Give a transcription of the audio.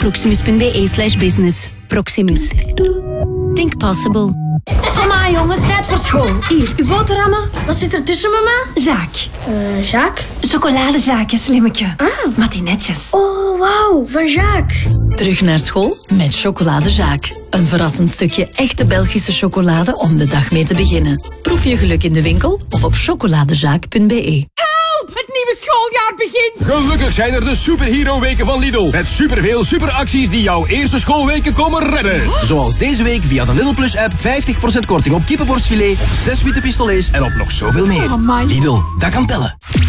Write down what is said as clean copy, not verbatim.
proximus.be/business. Proximus. Think possible. Kom aan jongens, tijd voor school. Hier, uw boterhammen. Wat zit er tussen, mama? Jacques. Jacques? Chocoladezaakje, slimmetje. Matinetjes. Oh, wauw, van Jacques. Terug naar school met Chocolade Jacques. Een verrassend stukje echte Belgische chocolade om de dag mee te beginnen. Proef je geluk in de winkel of op chocoladejacques.be. Het nieuwe schooljaar begint! Gelukkig zijn er de Superhero Weken van Lidl. Met superveel superacties die jouw eerste schoolweken komen redden. Zoals deze week via de Lidl Plus app 50% korting op kippenborstfilet, op 6 witte pistolets en op nog zoveel meer. Oh, amai. Lidl, dat kan tellen.